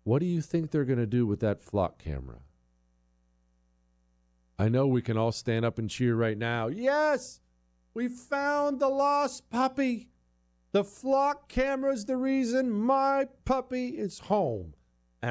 What do you think they're going to do with that flock camera? I know we can all stand up and cheer right now. Yes, we found the lost puppy. The flock camera's the reason my puppy is home.